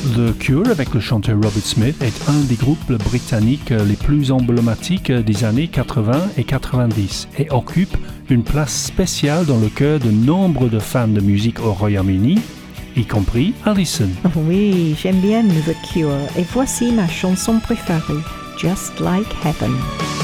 The Cure, avec le chanteur Robert Smith, est un des groupes britanniques les plus emblématiques des années 80 et 90 et occupe une place spéciale dans le cœur de nombre de fans de musique au Royaume-Uni, y compris Alison. Oui, j'aime bien The Cure et voici ma chanson préférée, Just Like Heaven.